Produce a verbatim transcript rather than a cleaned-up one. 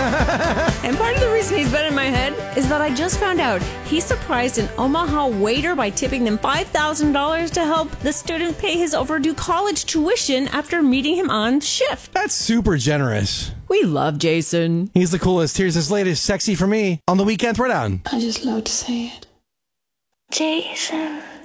And part of the reason he's been in my head is that I just found out he surprised an Omaha waiter by tipping them five thousand dollars to help the student pay his overdue college tuition after meeting him on shift. That's super generous. We love Jason. He's the coolest. Here's his latest Sexy for Me on the Weekend Throwdown. I just love to say it. Jason.